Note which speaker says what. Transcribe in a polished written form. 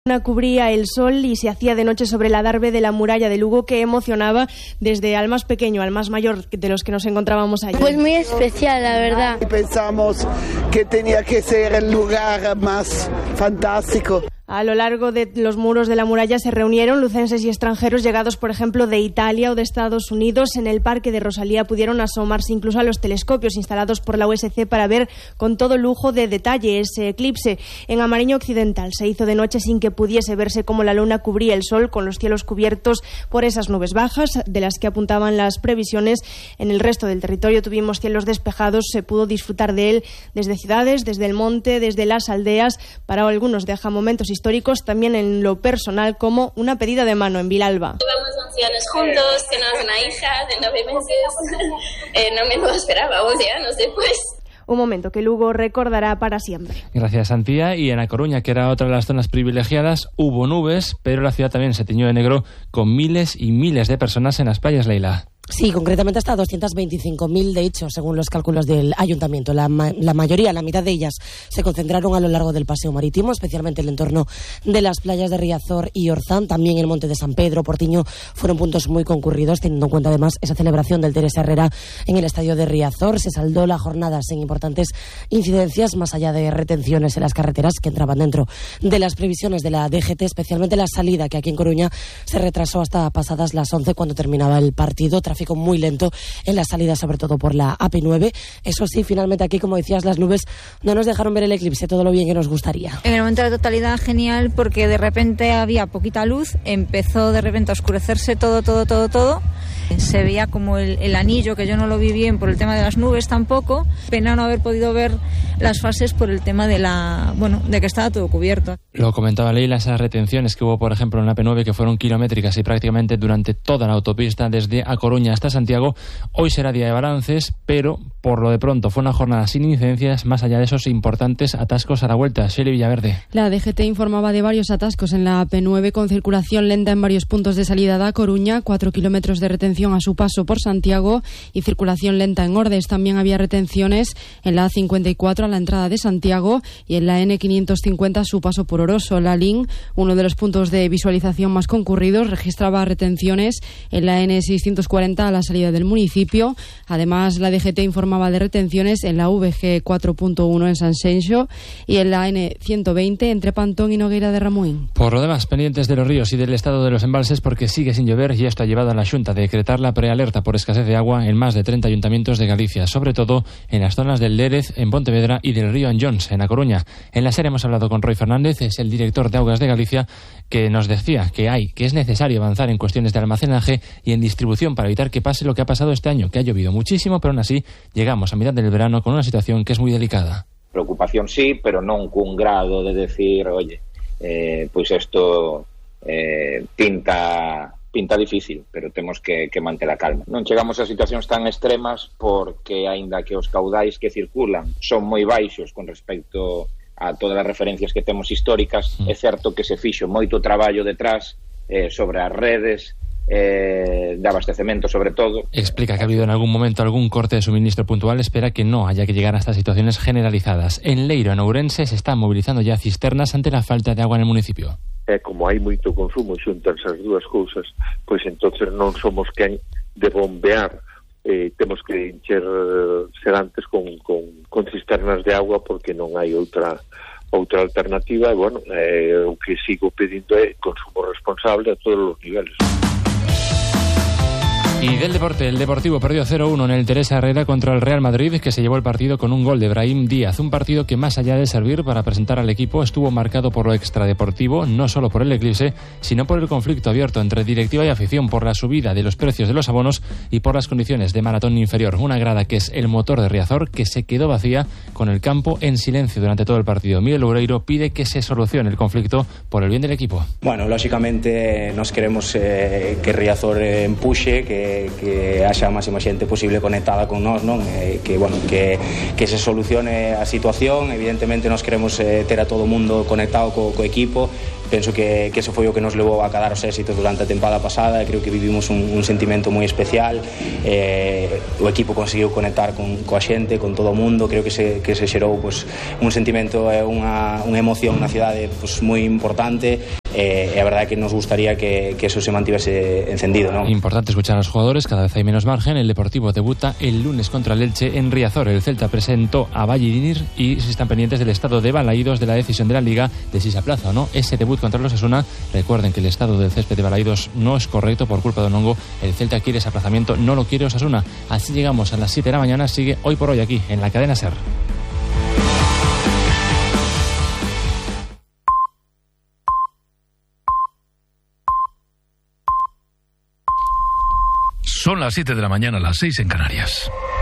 Speaker 1: Cubría el sol y se hacía de noche sobre el adarve de la muralla de Lugo, que emocionaba desde al más pequeño al más mayor de los que nos encontrábamos allí.
Speaker 2: Pues muy especial, la verdad.
Speaker 3: Pensamos que tenía que ser el lugar más fantástico.
Speaker 1: A lo largo de los muros de la muralla se reunieron lucenses y extranjeros llegados, por ejemplo, de Italia o de Estados Unidos. En el Parque de Rosalía pudieron asomarse incluso a los telescopios instalados por la USC para ver con todo lujo de detalle ese eclipse. En Amariño Occidental se hizo de noche sin que pudiese verse cómo la luna cubría el sol, con los cielos cubiertos por esas nubes bajas de las que apuntaban las previsiones. En el resto del territorio tuvimos cielos despejados, se pudo disfrutar de él desde ciudades, desde el monte, desde las aldeas. Para algunos deja momentos históricos, también en lo personal, como una pedida de mano en Vilalba.
Speaker 4: Llevamos 11 años juntos, tenemos una hija de 9 meses, no me lo esperaba, 11 años después.
Speaker 1: Un momento que Lugo recordará para siempre.
Speaker 5: Gracias, Antía. Y en A Coruña, que era otra de las zonas privilegiadas, hubo nubes, pero la ciudad también se tiñó de negro, con miles y miles de personas en las playas, Leila.
Speaker 6: Sí, concretamente hasta 225.000, de hecho, según los cálculos del ayuntamiento. La mayoría, la mitad de ellas, se concentraron a lo largo del paseo marítimo, especialmente el entorno de las playas de Riazor y Orzán. También el Monte de San Pedro, Portiño, fueron puntos muy concurridos, teniendo en cuenta además esa celebración del Teresa Herrera en el estadio de Riazor. Se saldó la jornada sin importantes incidencias, más allá de retenciones en las carreteras que entraban dentro de las previsiones de la DGT, especialmente la salida, que aquí en Coruña se retrasó hasta pasadas las 11 cuando terminaba el partido. Tráfico muy lento en la salida, sobre todo por la AP9. Eso sí, finalmente aquí, como decías, las nubes no nos dejaron ver el eclipse todo lo bien que nos gustaría.
Speaker 7: En el momento de la totalidad, genial, porque de repente había poquita luz, empezó de repente a oscurecerse todo. Se veía como el anillo, que yo no lo vi bien por el tema de las nubes tampoco. Pena no haber podido ver las fases por el tema de que estaba todo cubierto.
Speaker 5: Lo comentaba Leila, esas retenciones que hubo, por ejemplo, en la AP9, que fueron kilométricas y prácticamente durante toda la autopista desde A Coruña hasta Santiago. Hoy será día de balances, pero por lo de pronto fue una jornada sin incidencias, más allá de esos importantes atascos a la vuelta. Shirley Villaverde.
Speaker 8: La DGT informaba de varios atascos en la AP9, con circulación lenta en varios puntos de salida de A Coruña, 4 kilómetros de retención a su paso por Santiago y circulación lenta en Ordes. También había retenciones en la A54 a la entrada de Santiago y en la N550 a su paso por Oroso. La LIN, uno de los puntos de visualización más concurridos, registraba retenciones en la N640 a la salida del municipio. Además, la DGT informaba de retenciones en la VG 4.1 en San Xenxo y en la N120 entre Pantón y Nogueira de Ramuín.
Speaker 5: Por lo demás, pendientes de los ríos y del estado de los embalses, porque sigue sin llover y esto ha llevado a la Xunta a decretar la prealerta por escasez de agua en más de 30 ayuntamientos de Galicia, sobre todo en las zonas del Lérez, en Pontevedra, y del río Anllóns, en A Coruña. En la serie hemos hablado con Roy Fernández, es el director de Augas de Galicia, que nos decía que es necesario avanzar en cuestiones de almacenaje y en distribución para evitar que pase lo que ha pasado este año, que ha llovido muchísimo, pero aún así llegamos a mitad del verano con una situación que es muy delicada.
Speaker 9: Preocupación sí, pero non cun grado de decir, oye, pois isto pinta difícil, pero temos que manter a calma. Non chegamos a situacións tan extremas porque, aínda que os caudais que circulan son moi baixos con respecto a todas as referencias que temos históricas, é certo que se fixo moito traballo detrás sobre as redes de abastecemento, sobre todo.
Speaker 5: Explica que ha habido en algún momento algún corte de suministro puntual. Espera que no haya que llegar a estas situaciones generalizadas. En Leiro, en Ourense, se están movilizando ya cisternas ante la falta de agua en el municipio.
Speaker 10: Como hai moito consumo, xuntanse as dúas cousas, pois entonces non somos quen de bombear, temos que encher sedantes con cisternas de agua porque non hai outra alternativa. E, bueno, o que sigo pedindo é consumo responsable a todos os niveles.
Speaker 5: Y del deporte, el Deportivo perdió 0-1 en el Teresa Herrera contra el Real Madrid, que se llevó el partido con un gol de Brahim Díaz. Un partido que, más allá de servir para presentar al equipo, estuvo marcado por lo extradeportivo, no solo por el eclipse, sino por el conflicto abierto entre directiva y afición, por la subida de los precios de los abonos y por las condiciones de maratón inferior. Una grada que es el motor de Riazor, que se quedó vacía, con el campo en silencio durante todo el partido. Miguel Loureiro pide que se solucione el conflicto por el bien del equipo.
Speaker 11: Bueno, lógicamente nos queremos que Riazor empuxe, que haxa a máxima xente posible conectada con nós, non? Que se solucione a situación. Evidentemente nos queremos ter a todo o mundo conectado co equipo, penso que eso foi o que nos levou a cadar os éxitos durante a tempada pasada. Creo que vivimos un sentimento moi especial, o equipo conseguiu conectar coa xente, con todo o mundo. Creo que se xerou pues, un sentimento e unha emoción na cidade pues, moi importante. E a verdade é que nos gustaría que eso se mantivese encendido, ¿no?
Speaker 5: Importante escuchar a los jugadores, cada vez hay menos margen. El Deportivo debuta el lunes contra el Elche en Riazor. El Celta presentó a Valladolid y se están pendientes del estado de Balaídos, de la decisión de la Liga de si se aplaza o no ese debut contra los Osasuna. Recuerden que el estado del césped de Balaídos no es correcto por culpa de un hongo. El Celta quiere ese aplazamiento, no lo quiere Osasuna. Así llegamos a las 7 de la mañana. Sigue Hoy por Hoy aquí en la cadena SER.
Speaker 12: Son las 7 de la mañana, las 6 en Canarias.